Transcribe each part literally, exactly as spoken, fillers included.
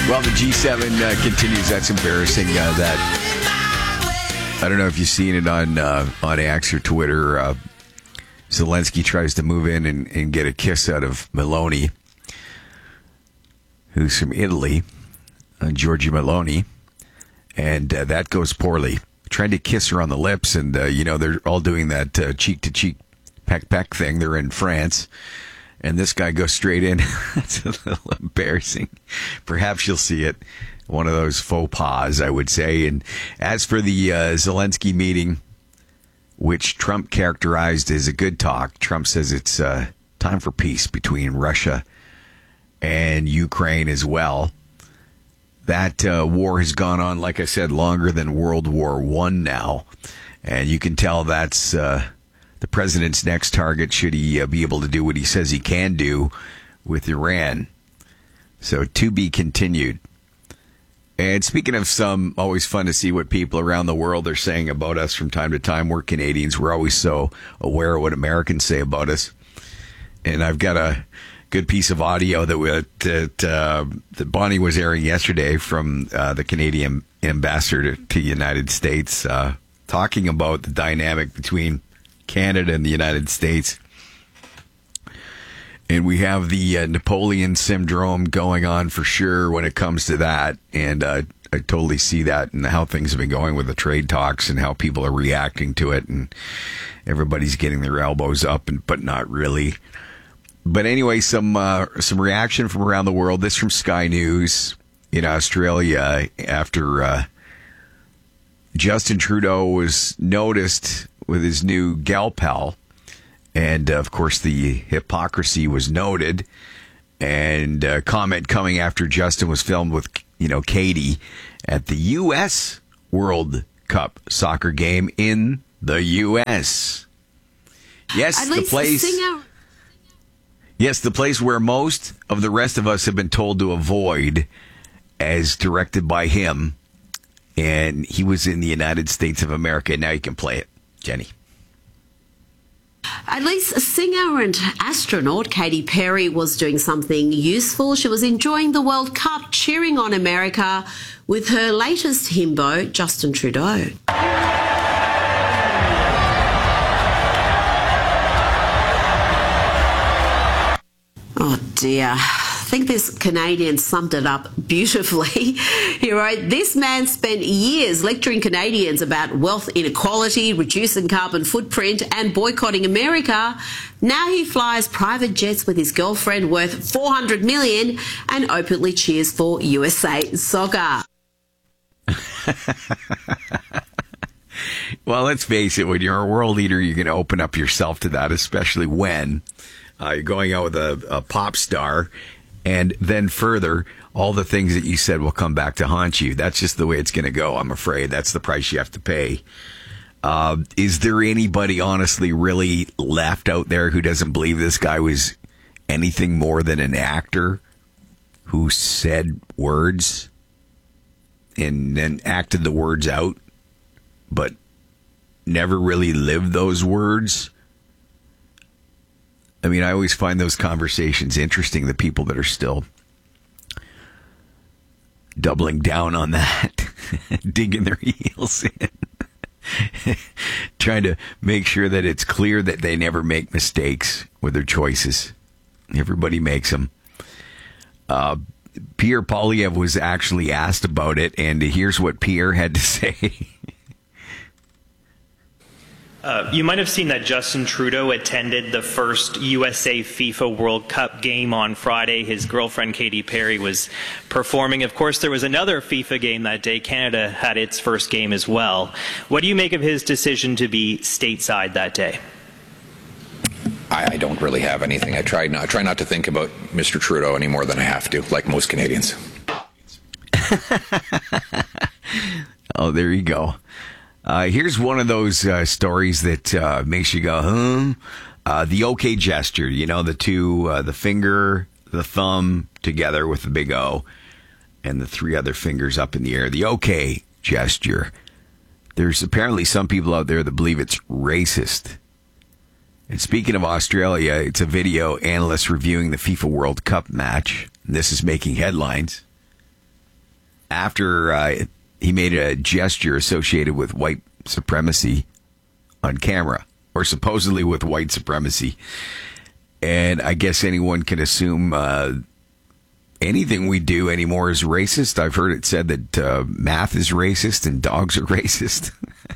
Well, the G seven uh, continues. That's embarrassing. Uh, that I don't know if you've seen it on uh, on X or Twitter. Uh, Zelensky tries to move in and, and get a kiss out of Meloni, who's from Italy, uh, Giorgia Meloni, and uh, that goes poorly. Trying to kiss her on the lips, and uh, you know they're all doing that uh, cheek to cheek, peck peck thing. They're in France. And this guy goes straight in. It's a little embarrassing. Perhaps you'll see it. One of those faux pas, I would say. And as for the uh, Zelensky meeting, which Trump characterized as a good talk, Trump says it's uh, time for peace between Russia and Ukraine as well. That uh, war has gone on, like I said, longer than World War One now. And you can tell that's... Uh, the president's next target, should he uh, be able to do what he says he can do with Iran. So to be continued. And speaking of some, always fun to see what people around the world are saying about us from time to time. We're Canadians. We're always so aware of what Americans say about us. And I've got a good piece of audio that we, that, uh, that Bonnie was airing yesterday from uh, the Canadian ambassador to, to the United States, uh, talking about the dynamic between Canada and the United States. And we have the uh, Napoleon syndrome going on for sure when it comes to that. And uh, I totally see that and how things have been going with the trade talks and how people are reacting to it. And everybody's getting their elbows up, and but not really. But anyway, some uh, some reaction from around the world. This from Sky News in Australia after uh, Justin Trudeau was noticed with his new gal pal. And, uh, of course, the hypocrisy was noted. And a comment coming after Justin was filmed with, you know, Katie at the U S World Cup soccer game in the U S Yes, At the least place... Sing out. Yes, the place where most of the rest of us have been told to avoid, as directed by him. And he was in the United States of America. Now you can play it. Jenny. At least singer and astronaut Katy Perry was doing something useful. She was enjoying the World Cup, cheering on America with her latest himbo, Justin Trudeau. Oh dear. I think this Canadian summed it up beautifully. He wrote, this man spent years lecturing Canadians about wealth inequality, reducing carbon footprint and boycotting America. Now he flies private jets with his girlfriend worth four hundred million dollars and openly cheers for U S A soccer. Well, let's face it, when you're a world leader, you're going to open up yourself to that, especially when uh, you're going out with a, a pop star. And then further, all the things that you said will come back to haunt you. That's just the way it's going to go, I'm afraid. That's the price you have to pay. Uh, is there anybody honestly really left out there who doesn't believe this guy was anything more than an actor who said words and then acted the words out, but never really lived those words? I mean, I always find those conversations interesting, the people that are still doubling down on that, digging their heels in, trying to make sure that it's clear that they never make mistakes with their choices. Everybody makes them. Uh, Pierre Poilievre was actually asked about it, and here's what Pierre had to say. Uh, you might have seen that Justin Trudeau attended the first U S A FIFA World Cup game on Friday. His girlfriend, Katy Perry, was performing. Of course, there was another FIFA game that day. Canada had its first game as well. What do you make of his decision to be stateside that day? I, I don't really have anything. I try not, I try not to think about Mister Trudeau any more than I have to, like most Canadians. Oh, there you go. Uh, here's one of those uh, stories that uh, makes you go, hmm. Uh, the OK gesture, you know, the two, uh, the finger, the thumb together with the big O, and the three other fingers up in the air. The OK gesture. There's apparently some people out there that believe it's racist. And speaking of Australia, it's a video analyst reviewing the FIFA World Cup match. This is making headlines. after uh, he made a gesture associated with white supremacy on camera, or supposedly with white supremacy. And I guess anyone can assume uh, anything we do anymore is racist. I've heard it said that uh, math is racist and dogs are racist.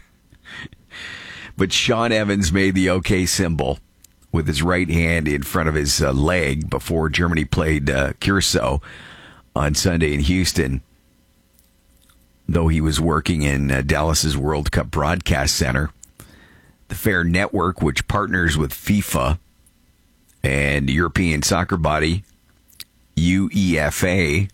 But Sean Evans made the OK symbol with his right hand in front of his uh, leg before Germany played uh, Curacao on Sunday in Houston, though he was working in uh, Dallas's World Cup Broadcast Center. The Fair Network, which partners with FIFA and European soccer body UEFA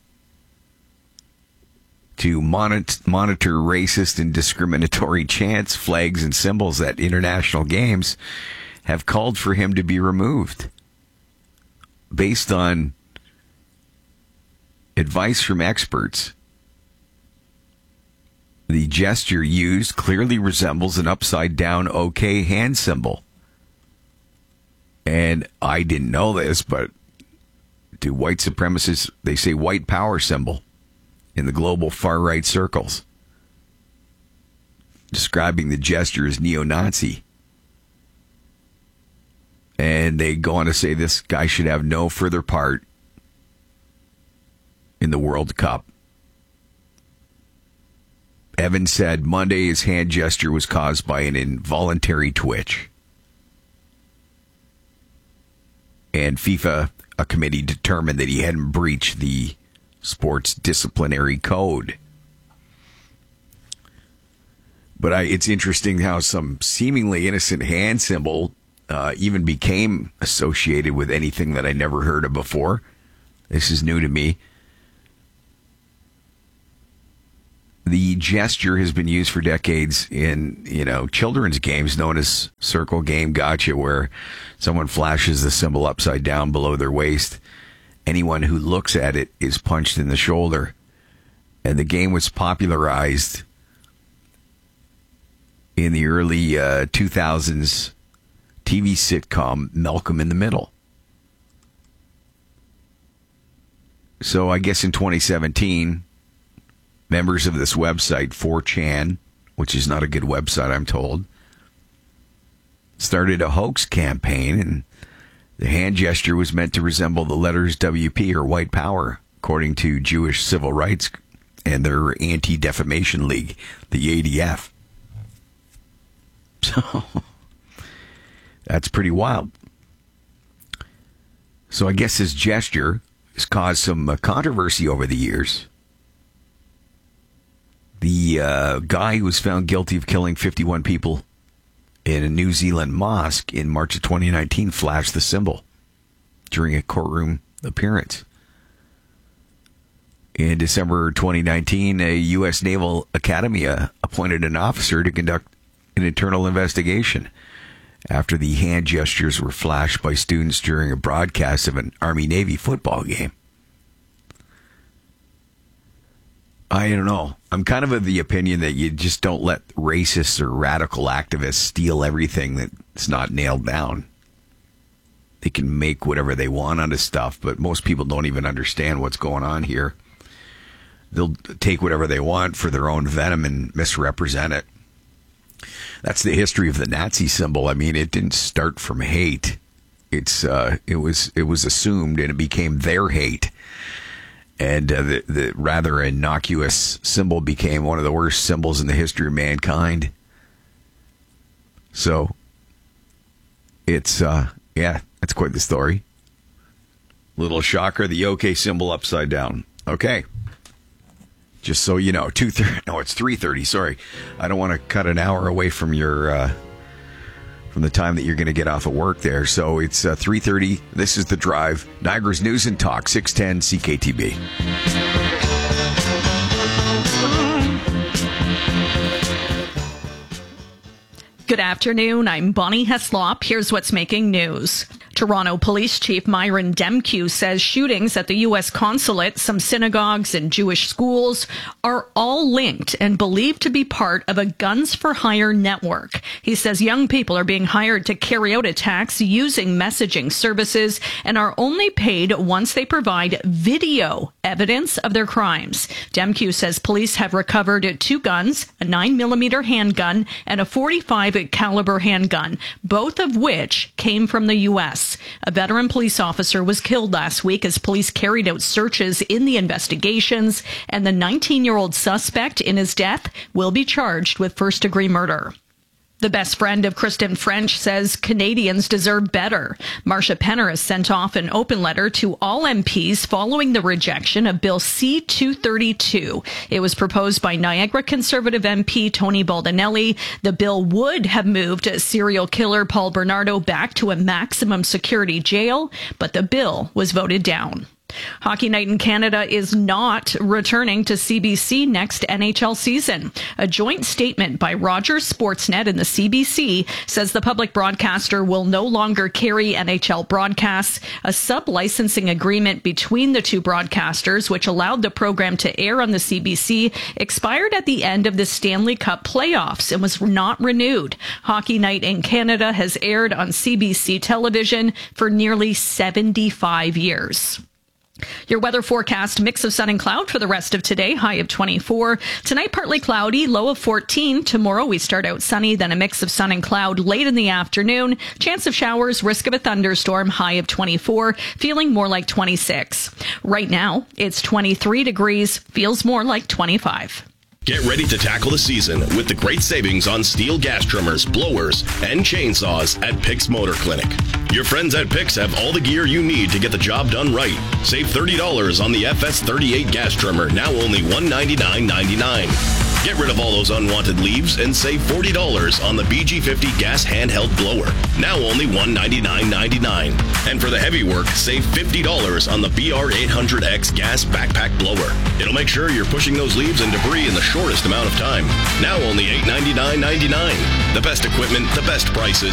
to monitor, monitor racist and discriminatory chants, flags, and symbols at international games, have called for him to be removed. Based on advice from experts, the gesture used clearly resembles an upside-down OK hand symbol. And I didn't know this, but to white supremacists, they say white power symbol in the global far-right circles, describing the gesture as neo-Nazi. And they go on to say this guy should have no further part in the World Cup. Evans said Monday his hand gesture was caused by an involuntary twitch. And FIFA, a committee, determined that he hadn't breached the sports disciplinary code. But I, it's interesting how some seemingly innocent hand symbol uh, even became associated with anything that I never heard of before. This is new to me. The gesture has been used for decades in, you know, children's games known as Circle Game Gotcha, where someone flashes the symbol upside down below their waist. Anyone who looks at it is punched in the shoulder. And the game was popularized in the early uh, two thousands T V sitcom Malcolm in the Middle. So I guess in twenty seventeen, members of this website, four chan, which is not a good website, I'm told, started a hoax campaign, and the hand gesture was meant to resemble the letters W P, or white power, according to Jewish Civil Rights and their Anti-Defamation League, the A D F. So that's pretty wild. So I guess his gesture has caused some uh, controversy over the years. The uh, guy who was found guilty of killing fifty-one people in a New Zealand mosque in March of twenty nineteen flashed the symbol during a courtroom appearance. In December twenty nineteen, a U S Naval Academy appointed an officer to conduct an internal investigation after the hand gestures were flashed by students during a broadcast of an Army-Navy football game. I don't know. I'm kind of of the opinion that you just don't let racists or radical activists steal everything that's not nailed down. They can make whatever they want out of stuff, but most people don't even understand what's going on here. They'll take whatever they want for their own venom and misrepresent it. That's the history of the Nazi symbol. I mean, it didn't start from hate. It's uh, it was it was assumed, and it became their hate. And uh, the, the rather innocuous symbol became one of the worst symbols in the history of mankind. So, it's, uh, yeah, that's quite the story. Little shocker, the OK symbol upside down. Okay. Just so you know, two thirty, no, it's three thirty, sorry. I don't want to cut an hour away from your, uh, from the time that you're going to get off of work there. So it's uh, three thirty. This is The Drive. Niagara's News and Talk, six ten C K T B. Good afternoon. I'm Bonnie Heslop. Here's what's making news. Toronto Police Chief Myron Demkiw says shootings at the U S consulate, some synagogues and Jewish schools are all linked and believed to be part of a guns for hire network. He says young people are being hired to carry out attacks using messaging services and are only paid once they provide video evidence of their crimes. Demkiw says police have recovered two guns, a nine millimeter handgun and a forty-five caliber handgun, both of which came from the U S. A veteran police officer was killed last week as police carried out searches in the investigations, and the nineteen-year-old suspect in his death will be charged with first-degree murder. The best friend of Kristen French says Canadians deserve better. Marsha Penner sent off an open letter to all M Ps following the rejection of Bill C two thirty-two. It was proposed by Niagara Conservative M P Tony Baldinelli. The bill would have moved serial killer Paul Bernardo back to a maximum security jail, but the bill was voted down. Hockey Night in Canada is not returning to C B C next N H L season. A joint statement by Rogers Sportsnet and the C B C says the public broadcaster will no longer carry N H L broadcasts. A sub-licensing agreement between the two broadcasters, which allowed the program to air on the C B C, expired at the end of the Stanley Cup playoffs and was not renewed. Hockey Night in Canada has aired on C B C television for nearly seventy-five years. Your weather forecast, mix of sun and cloud for the rest of today, high of twenty-four. Tonight, partly cloudy, low of fourteen. Tomorrow, we start out sunny, then a mix of sun and cloud late in the afternoon. Chance of showers, risk of a thunderstorm, high of twenty-four, feeling more like twenty-six. Right now, it's twenty-three degrees, feels more like twenty-five. Get ready to tackle the season with the great savings on steel gas trimmers, blowers, and chainsaws at Picks Motor Clinic. Your friends at Picks have all the gear you need to get the job done right. Save thirty dollars on the F S thirty-eight gas trimmer, now only one hundred ninety-nine ninety-nine. Get rid of all those unwanted leaves and save forty dollars on the B G fifty gas handheld blower, now only one hundred ninety-nine ninety-nine. And for the heavy work, save fifty dollars on the B R eight hundred X gas backpack blower. It'll make sure you're pushing those leaves and debris in the shortest amount of time, now only eight hundred ninety-nine ninety-nine. The best equipment, the best prices,